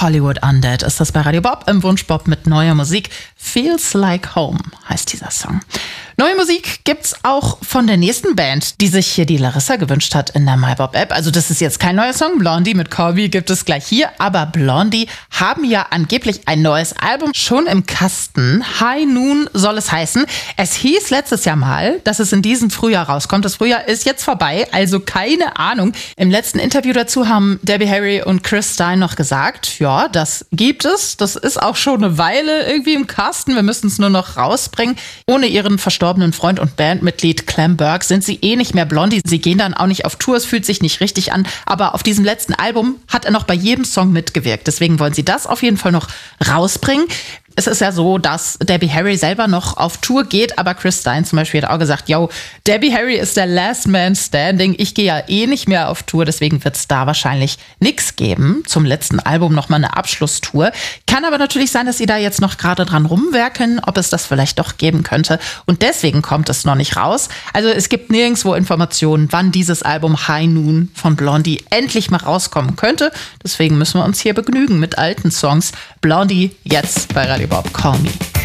Hollywood Undead ist das bei Radio Bob im Wunschbob mit neuer Musik. Feels Like Home heißt dieser Song. Neue Musik gibt's auch von der nächsten Band, die sich hier die Larissa gewünscht hat in der MyBob-App. Also das ist jetzt kein neuer Song. Blondie mit Corby gibt es gleich hier. Aber Blondie haben ja angeblich ein neues Album schon im Kasten. High Noon soll es heißen. Es hieß letztes Jahr mal, dass es in diesem Frühjahr rauskommt. Das Frühjahr ist jetzt vorbei, also keine Ahnung. Im letzten Interview dazu haben Debbie Harry und Chris Stein noch gesagt, ja, das gibt es. Das ist auch schon eine Weile irgendwie im Kasten. Wir müssen es nur noch rausbringen. Ohne ihren verstorbenen Freund und Bandmitglied Clem Burke sind sie eh nicht mehr Blondie. Sie gehen dann auch nicht auf Tour, es fühlt sich nicht richtig an. Aber auf diesem letzten Album hat er noch bei jedem Song mitgewirkt. Deswegen wollen sie das auf jeden Fall noch rausbringen. Es ist ja so, dass Debbie Harry selber noch auf Tour geht, aber Chris Stein zum Beispiel hat auch gesagt, yo, Debbie Harry ist der Last Man Standing. Ich gehe ja eh nicht mehr auf Tour, deswegen wird es da wahrscheinlich nichts geben. Zum letzten Album nochmal eine Abschlusstour. Kann aber natürlich sein, dass sie da jetzt noch gerade dran rumwerkeln, ob es das vielleicht doch geben könnte. Und deswegen kommt es noch nicht raus. Also es gibt nirgendwo Informationen, wann dieses Album High Noon von Blondie endlich mal rauskommen könnte. Deswegen müssen wir uns hier begnügen mit alten Songs. Blondie jetzt bei Radio Bob, Call Me.